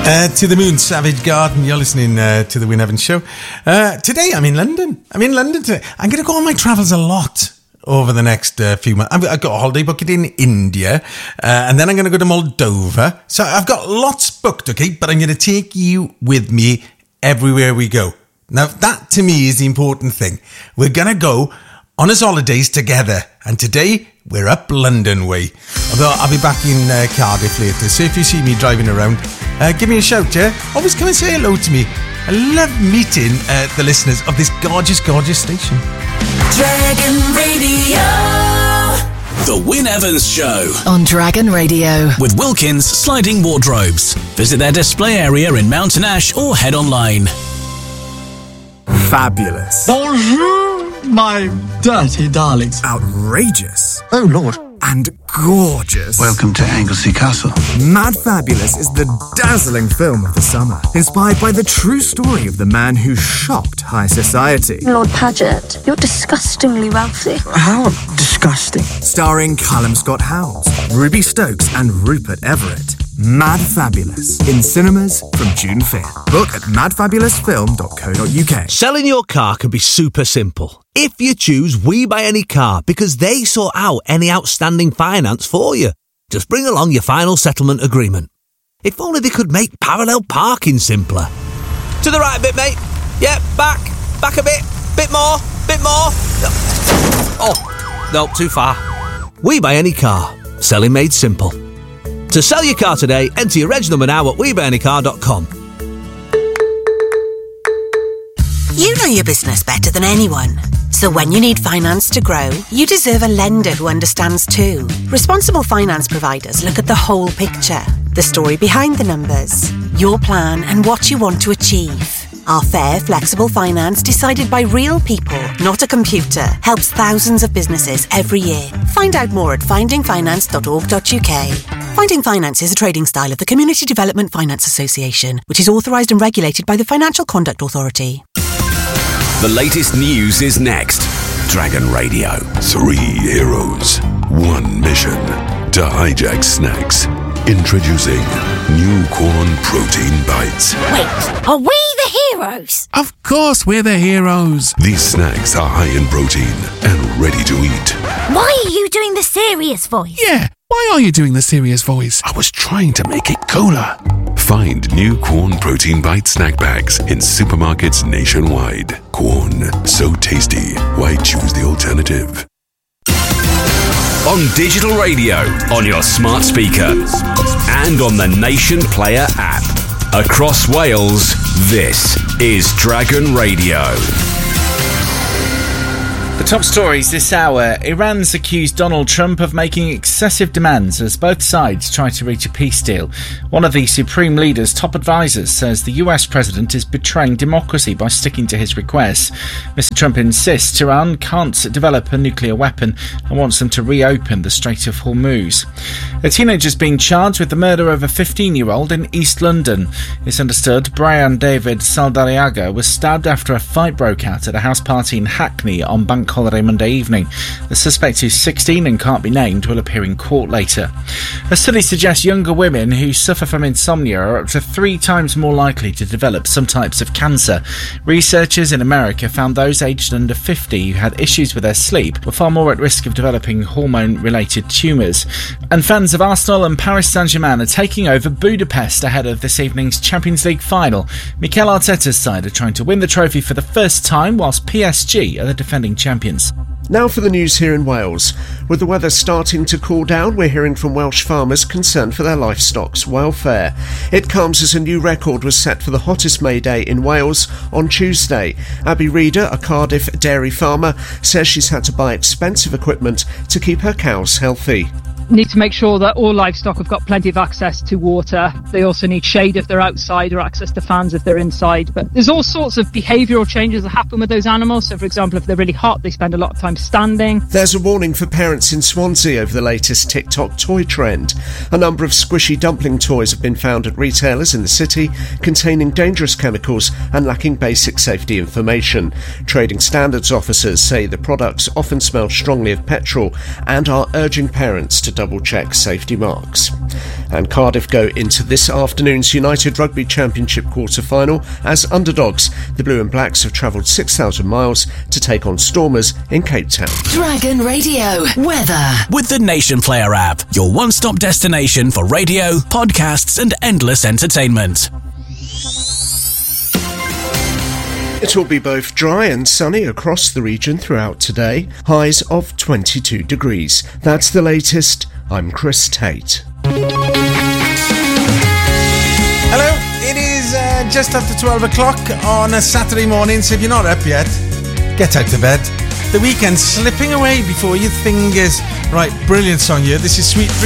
To the Moon, Savage Garden. You're listening to the Wyn Evans Show. Today, I'm in London. Today. I'm going to go on my travels a lot over the next few months. I've got a holiday booked in India, and then I'm going to go to Moldova. So I've got lots booked, okay? But I'm going to take you with me everywhere we go. Now, that to me is the important thing. We're going to go on his holidays together. And today, we're up London way. Although I'll be back in Cardiff later. So if you see me driving around, give me a shout, yeah? Always come and say hello to me. I love meeting the listeners of this gorgeous, gorgeous station. Dragon Radio. The Wyn Evans Show. On Dragon Radio. With Wilkins Sliding Wardrobes. Visit their display area in Mountain Ash or head online. Fabulous. Bonjour, my dirty darlings. Outrageous. Oh, Lord. And gorgeous. Welcome to Anglesey Castle. Mad Fabulous is the dazzling film of the summer, inspired by the true story of the man who shocked high society. Lord Paget, you're disgustingly wealthy. How disgusting. Starring Callum Scott Howes, Ruby Stokes and Rupert Everett. Mad Fabulous, in cinemas from June 5th. Book at madfabulousfilm.co.uk. Selling your car can be super simple if you choose We Buy Any Car, because they sort out any outstanding finance for you. Just bring along your final settlement agreement. If only they could make parallel parking simpler. To the right a bit, mate. Yeah, back a bit more. Oh, no, too far. We Buy Any Car. Selling made simple. To sell your car today, enter your reg number now at webuyanycar.com. You know your business better than anyone. So when you need finance to grow, you deserve a lender who understands too. Responsible finance providers look at the whole picture, the story behind the numbers, your plan and what you want to achieve. Our fair, flexible finance decided by real people, not a computer, helps thousands of businesses every year. Find out more at findingfinance.org.uk. Finding Finance is a trading style of the Community Development Finance Association, which is authorised and regulated by the Financial Conduct Authority. The latest news is next. Dragon Radio. 3 heroes, 1 mission to hijack snacks. Introducing new corn protein bites. Wait, are we the heroes? Of course we're the heroes. These snacks are high in protein and ready to eat. Why are you doing the serious voice? Yeah, why are you doing the serious voice? I was trying to make it cooler. Find new corn protein bite snack bags in supermarkets nationwide. Corn, so tasty. Why choose the alternative? On digital radio, on your smart speaker, and on the Nation Player app. Across Wales, this is Dragon Radio. The top stories this hour. Iran's accused Donald Trump of making excessive demands as both sides try to reach a peace deal. One of the Supreme Leader's top advisors says the US president is betraying democracy by sticking to his requests. Mr. Trump insists Iran can't develop a nuclear weapon and wants them to reopen the Strait of Hormuz. A teenager is being charged with the murder of a 15-year-old in East London. It's understood Brian David Saldariaga was stabbed after a fight broke out at a house party in Hackney on Bank Holiday Monday evening. The suspect, who's 16 and can't be named, will appear in court later. A study suggests younger women who suffer from insomnia are up to 3 times more likely to develop some types of cancer. Researchers in America found those aged under 50 who had issues with their sleep were far more at risk of developing hormone-related tumours. And fans of Arsenal and Paris Saint-Germain are taking over Budapest ahead of this evening's Champions League final. Mikel Arteta's side are trying to win the trophy for the first time, whilst PSG are the defending champions. Now for the news here in Wales. With the weather starting to cool down, we're hearing from Welsh farmers concerned for their livestock's welfare. It comes as a new record was set for the hottest May Day in Wales on Tuesday. Abby Reader, a Cardiff dairy farmer, says she's had to buy expensive equipment to keep her cows healthy. Need to make sure that all livestock have got plenty of access to water. They also need shade if they're outside or access to fans if they're inside. But there's all sorts of behavioural changes that happen with those animals. So, for example, if they're really hot, they spend a lot of time standing. There's a warning for parents in Swansea over the latest TikTok toy trend. A number of squishy dumpling toys have been found at retailers in the city containing dangerous chemicals and lacking basic safety information. Trading standards officers say the products often smell strongly of petrol and are urging parents to double-check safety marks. And Cardiff go into this afternoon's United Rugby Championship quarter-final as underdogs. The Blue and Blacks have travelled 6,000 miles to take on Stormers in Cape Town. Dragon Radio weather. With the Nation Player app, your one-stop destination for radio, podcasts and endless entertainment. It will be both dry and sunny across the region throughout today. Highs of 22 degrees. That's the latest. I'm Chris Tate. Hello, it is just after 12 o'clock on a Saturday morning, so if you're not up yet, get out of bed. The weekend's slipping away before your fingers. Right, brilliant song here. This is Sweet Dreams.